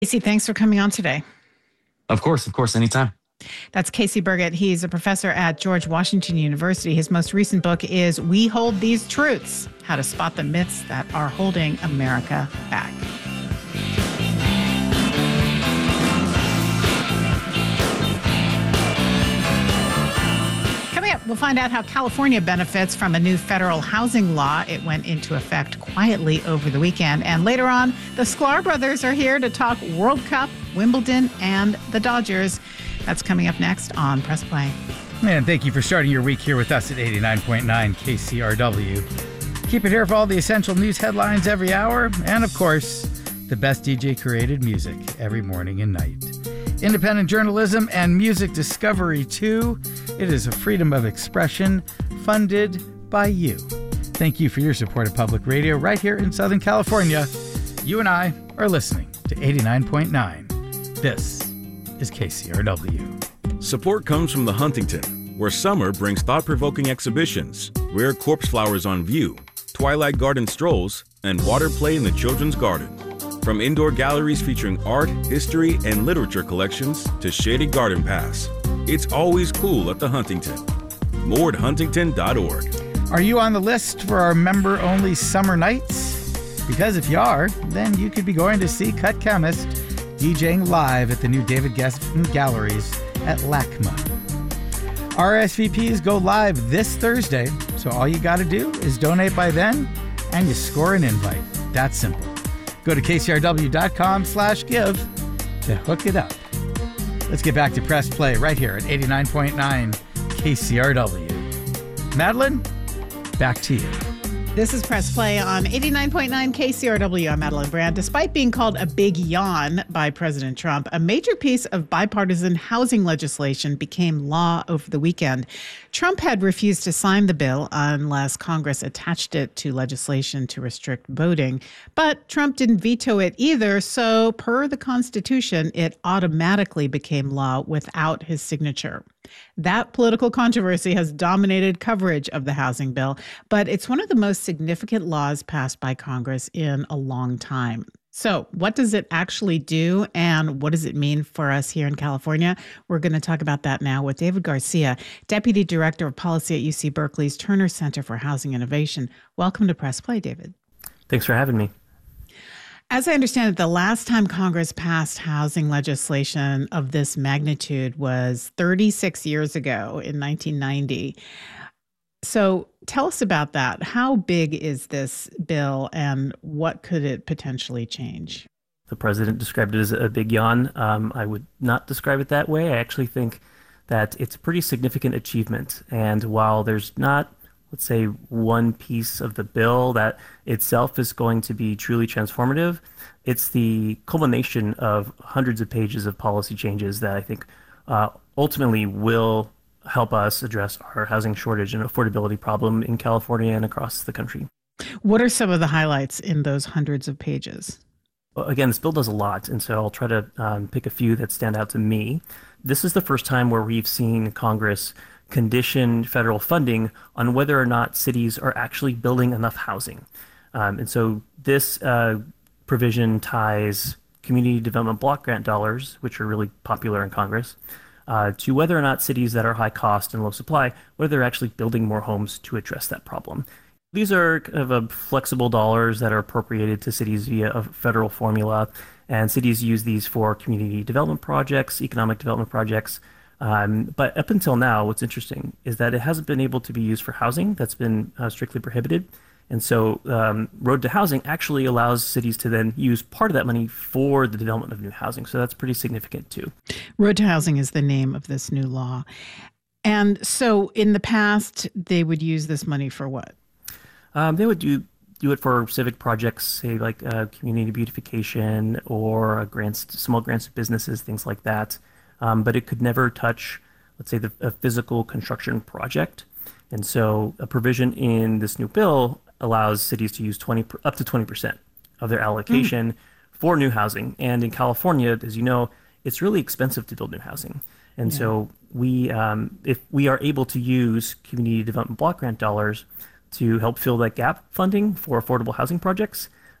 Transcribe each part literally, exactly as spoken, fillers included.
Casey, thanks for coming on today. Of course, of course, anytime. That's Casey Burgett. He's a professor at George Washington University. His most recent book is We Hold These Truths: How to Spot the Myths That Are Holding America Back. Coming up, we'll find out how California benefits from a new federal housing law. It went into effect quietly over the weekend. And later on, the Sklar brothers are here to talk World Cup, Wimbledon, and the Dodgers. That's coming up next on Press Play. Man, thank you for starting your week here with us at eighty-nine point nine K C R W. Keep it here for all the essential news headlines every hour, and of course, the best D J-created music every morning and night. Independent journalism and music discovery, too. It is a freedom of expression funded by you. Thank you for your support of public radio right here in Southern California. You and I are listening to eighty-nine point nine. This is K C R W. Support comes from the Huntington, where summer brings thought-provoking exhibitions, rare corpse flowers on view, twilight garden strolls, and water play in the children's garden. From indoor galleries featuring art, history, and literature collections to shaded garden paths, it's always cool at the Huntington. More at huntington dot org. Are you on the list for our member-only summer nights? Because if you are, then you could be going to see Cut Chemist DJing live at the new David Geffen Galleries at LACMA. R S V Ps go live this Thursday, so all you got to do is donate by then, and you score an invite. That's simple. Go to K C R W dot com slash give to hook it up. Let's get back to Press Play right here at eighty-nine point nine K C R W. Madeline, back to you. This is Press Play on eighty-nine point nine K C R W. I'm Madeline Brand. Despite being called a big yawn by President Trump, a major piece of bipartisan housing legislation became law over the weekend. Trump had refused to sign the bill unless Congress attached it to legislation to restrict voting. But Trump didn't veto it either, so per the Constitution, it automatically became law without his signature. That political controversy has dominated coverage of the housing bill, but it's one of the most significant laws passed by Congress in a long time. So what does it actually do, and what does it mean for us here in California? We're going to talk about that now with David Garcia, Deputy Director of Policy at U C Berkeley's Turner Center for Housing Innovation. Welcome to Press Play, David. Thanks for having me. As I understand it, the last time Congress passed housing legislation of this magnitude was thirty-six years ago in nineteen ninety. So tell us about that. How big is this bill and what could it potentially change? The president described it as a big yawn. Um, I would not describe it that way. I actually think that it's a pretty significant achievement. And while there's not, let's say, one piece of the bill that itself is going to be truly transformative, it's the culmination of hundreds of pages of policy changes that I think uh, ultimately will help us address our housing shortage and affordability problem in California and across the country. What are some of the highlights in those hundreds of pages? Well, again, this bill does a lot, and so I'll try to um, pick a few that stand out to me. This is the first time where we've seen Congress condition federal funding on whether or not cities are actually building enough housing. Um, and so this uh, provision ties community development block grant dollars, which are really popular in Congress, uh, to whether or not cities that are high cost and low supply, whether they're actually building more homes to address that problem. These are kind of a flexible dollars that are appropriated to cities via a federal formula, and cities use these for community development projects, economic development projects. Um, but up until now, what's interesting is that it hasn't been able to be used for housing. That's been uh, strictly prohibited. And so um, Road to Housing actually allows cities to then use part of that money for the development of new housing. So that's pretty significant too. Road to Housing is the name of this new law. And so in the past, they would use this money for what? Um, they would do do it for civic projects, say like uh, community beautification or uh, grants, small grants to businesses, things like that. Um, but it could never touch, let's say, the, a physical construction project. And so a provision in this new bill allows cities to use twenty up to twenty percent of their allocation mm. for new housing. And in California, as you know, it's really expensive to build new housing. And yeah. so we, um, if we are able to use community development block grant dollars to help fill that gap funding for affordable housing projects,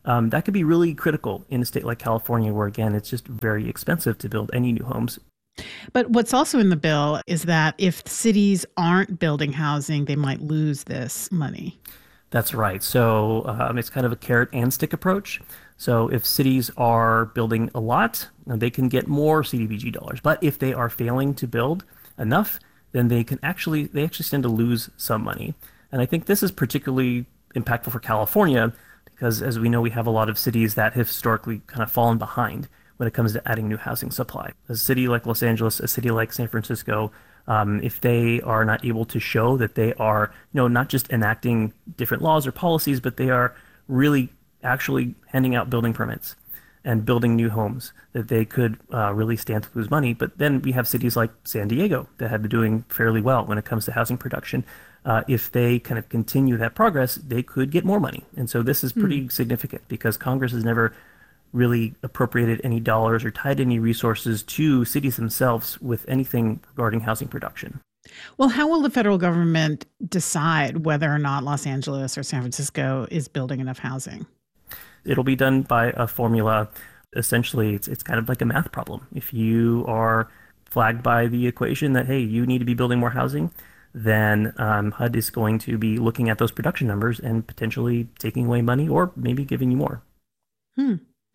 um, that could be really critical in a state like California, where, again, it's just very expensive to build any new homes. But what's also in the bill is that if cities aren't building housing, they might lose this money. That's right. So um, it's kind of a carrot and stick approach. So if cities are building a lot, they can get more C D B G dollars. But if they are failing to build enough, then they can actually they actually stand to lose some money. And I think this is particularly impactful for California because, as we know, we have a lot of cities that have historically kind of fallen behind when it comes to adding new housing supply. A city like Los Angeles, a city like San Francisco, um, if they are not able to show that they are, you know, not just enacting different laws or policies, but they are really actually handing out building permits and building new homes, that they could uh, really stand to lose money. But then we have cities like San Diego that have been doing fairly well when it comes to housing production. Uh, if they kind of continue that progress, they could get more money. And so this is pretty mm. significant because Congress has never really appropriated any dollars or tied any resources to cities themselves with anything regarding housing production. Well, how will the federal government decide whether or not Los Angeles or San Francisco is building enough housing? It'll be done by a formula. Essentially, it's it's kind of like a math problem. If you are flagged by the equation that, hey, you need to be building more housing, then um, H U D is going to be looking at those production numbers and potentially taking away money or maybe giving you more. Hmm.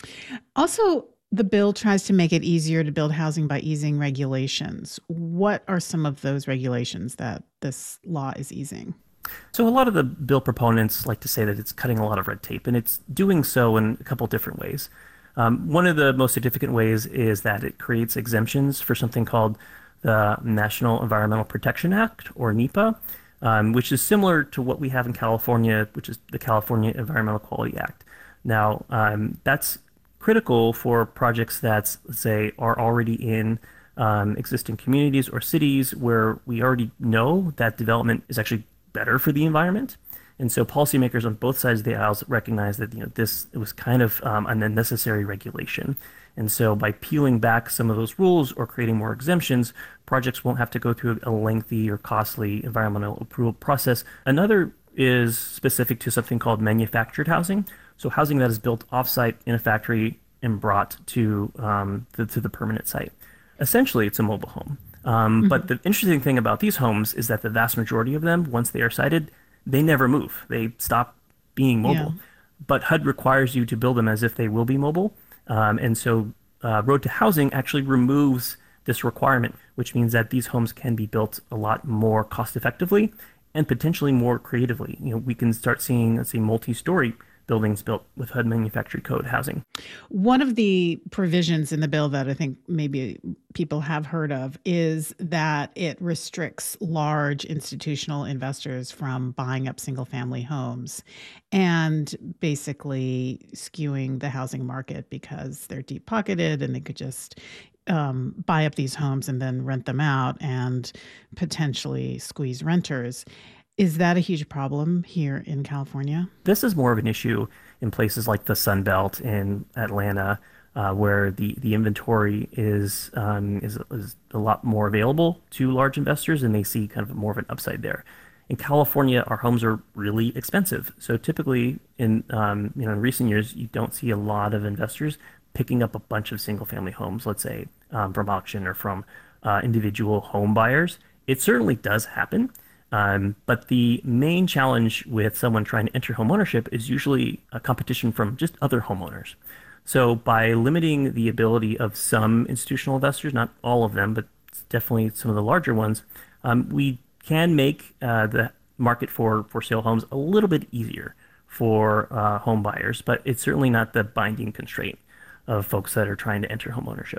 Also, the bill tries to make it easier to build housing by easing regulations. What are some of those regulations that this law is easing? So a lot of the bill proponents like to say that it's cutting a lot of red tape, and it's doing so in a couple different ways. Um, one of the most significant ways is that it creates exemptions for something called the National Environmental Protection Act, or NEPA, um, which is similar to what we have in California, which is the California Environmental Quality Act. Now, um, that's critical for projects that, let's say, are already in um, existing communities or cities where we already know that development is actually better for the environment. And so policymakers on both sides of the aisles recognize that, you know, this it was kind of um, an unnecessary regulation. And so by peeling back some of those rules or creating more exemptions, projects won't have to go through a lengthy or costly environmental approval process. Another is specific to something called manufactured housing. So housing that is built offsite in a factory and brought to um, the, to the permanent site. Essentially, it's a mobile home. Um, mm-hmm. But the interesting thing about these homes is that the vast majority of them, once they are sited, they never move. They stop being mobile. Yeah. But H U D requires you to build them as if they will be mobile. Um, and so uh, Road to Housing actually removes this requirement, which means that these homes can be built a lot more cost effectively and potentially more creatively. You know, we can start seeing, let's say, multi-story buildings built with H U D manufactured code housing. One of the provisions in the bill that I think maybe people have heard of is that it restricts large institutional investors from buying up single family homes and basically skewing the housing market because they're deep pocketed and they could just um, buy up these homes and then rent them out and potentially squeeze renters. Is that a huge problem here in California? This is more of an issue in places like the Sun Belt in Atlanta, uh, where the, the inventory is, um, is is a lot more available to large investors, and they see kind of more of an upside there. In California, our homes are really expensive, so typically in um, you know in recent years, you don't see a lot of investors picking up a bunch of single-family homes, let's say um, from auction or from uh, individual home buyers. It certainly does happen. Um, but the main challenge with someone trying to enter homeownership is usually a competition from just other homeowners. So by limiting the ability of some institutional investors, not all of them, but definitely some of the larger ones, um, we can make uh, the market for for sale homes a little bit easier for uh, home buyers, but it's certainly not the binding constraint of folks that are trying to enter homeownership.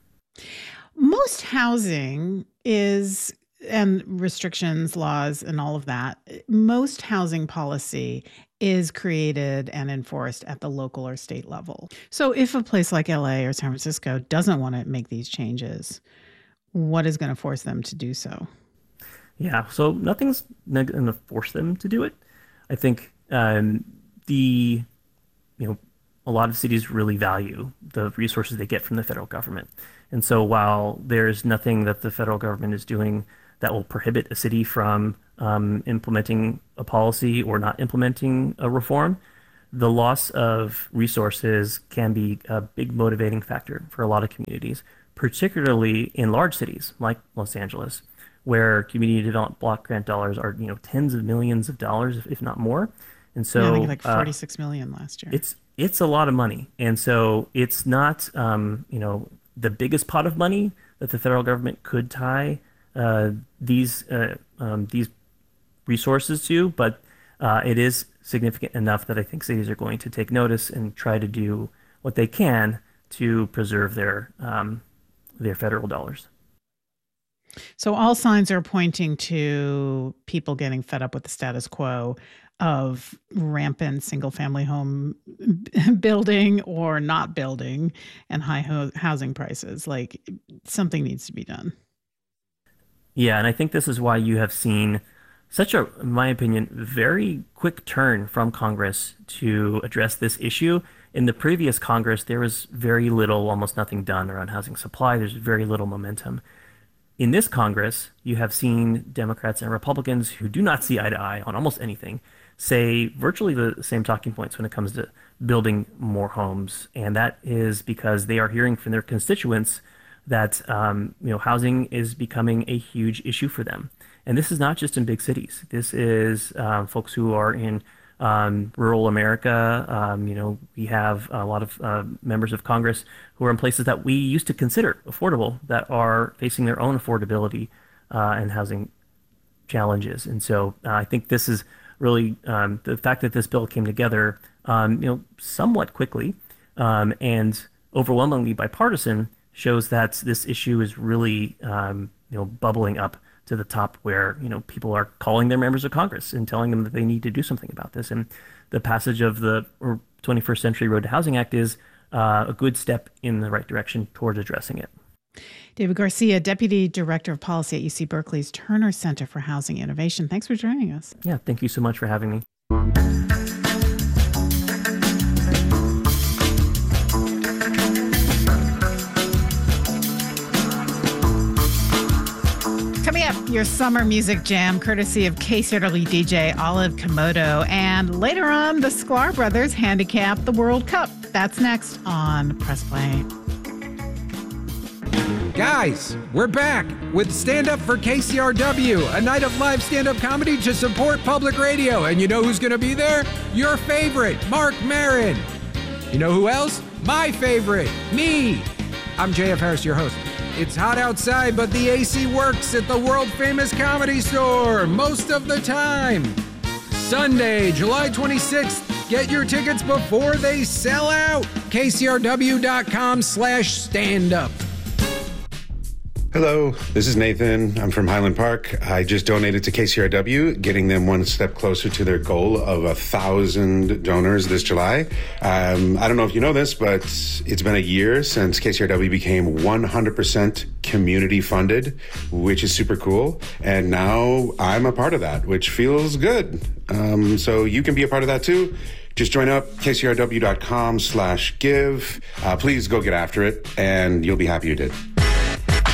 Most housing is... and restrictions, laws, and all of that, most housing policy is created and enforced at the local or state level. So if a place like L A or San Francisco doesn't want to make these changes, what is going to force them to do so? Yeah, so nothing's going to force them to do it. I think um, the, you know, a lot of cities really value the resources they get from the federal government. And so while there's nothing that the federal government is doing that will prohibit a city from um, implementing a policy or not implementing a reform, the loss of resources can be a big motivating factor for a lot of communities, particularly in large cities like Los Angeles, where community development block grant dollars are, you know, tens of millions of dollars, if, if not more. And so yeah, I think like forty-six uh, million last year. It's it's a lot of money, and so it's not um, you know the biggest pot of money that the federal government could tie uh, these uh, um, these resources to, but uh, it is significant enough that I think cities are going to take notice and try to do what they can to preserve their um, their federal dollars. So all signs are pointing to people getting fed up with the status quo of rampant single-family home building or not building and high ho- housing prices. Like, something needs to be done. Yeah, and I think this is why you have seen such a, in my opinion, very quick turn from Congress to address this issue. In the previous Congress, there was very little, almost nothing done around housing supply. There's very little momentum. In this Congress, you have seen Democrats and Republicans who do not see eye to eye on almost anything say virtually the same talking points when it comes to building more homes. And that is because they are hearing from their constituents that um, you know housing is becoming a huge issue for them. And this is not just in big cities. This is uh, folks who are in um, rural America. Um, you know, we have a lot of uh, members of Congress who are in places that we used to consider affordable that are facing their own affordability uh, and housing challenges. And so uh, I think this is really um, the fact that this bill came together, um, you know, somewhat quickly um, and overwhelmingly bipartisan shows that this issue is really, um, you know, bubbling up to the top where, you know, people are calling their members of Congress and telling them that they need to do something about this. And the passage of the twenty-first Century Road to Housing Act is uh, a good step in the right direction towards addressing it. David Garcia, Deputy Director of Policy at U C Berkeley's Turner Center for Housing Innovation. Thanks for joining us. Yeah, thank you so much for having me. Coming up, your summer music jam, courtesy of K C R W D J Olive Komodo. And later on, the Sklar Brothers handicap the World Cup. That's next on Press Play. Guys, we're back with Stand Up for K C R W, a night of live stand-up comedy to support public radio. And you know who's going to be there? Your favorite, Mark Maron. You know who else? My favorite, me. I'm J F Harris, your host. It's hot outside, but the A C works at the world-famous Comedy Store most of the time. Sunday, July twenty-sixth. Get your tickets before they sell out. K C R W dot com slash stand up. Hello, this is Nathan. I'm from Highland Park. I just donated to K C R W, getting them one step closer to their goal of a thousand donors this July. Um, I don't know if you know this, but it's been a year since K C R W became one hundred percent community funded, which is super cool. And now I'm a part of that, which feels good. Um, so you can be a part of that too. Just join up, K C R W dot com slash give. Uh, please go get after it, and you'll be happy you did.